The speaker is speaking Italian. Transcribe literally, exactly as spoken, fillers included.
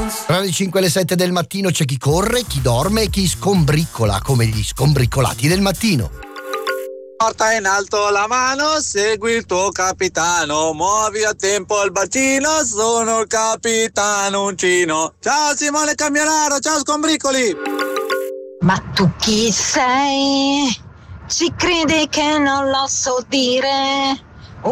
Tra le cinque e le sette del mattino c'è chi corre, chi dorme e chi scombriccola, come gli scombriccolati del mattino. Porta in alto la mano, segui il tuo capitano, muovi a tempo il bacino, sono il capitano Uncino. Ciao Simone Camionaro, ciao scombriccoli! Ma tu chi sei? Ci credi che non lo so dire?